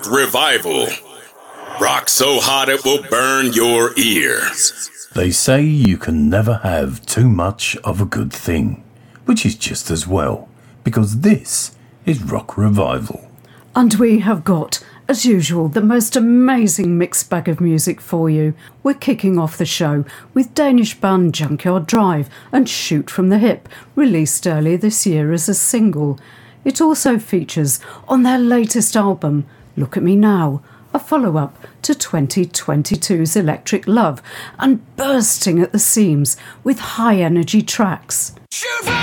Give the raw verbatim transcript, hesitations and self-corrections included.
Rock Revival. Rock so hot it will burn your ears. They say you can never have too much of a good thing, which is just as well, because this is Rock Revival. And we have got, as usual, the most amazing mixed bag of music for you. We're kicking off the show with Danish band Junkyard Drive and Shoot From The Hip, released earlier this year as a single. It also features on their latest album, Look At Me Now, a follow-up to twenty twenty-two's Electric Love, and bursting at the seams with high-energy tracks.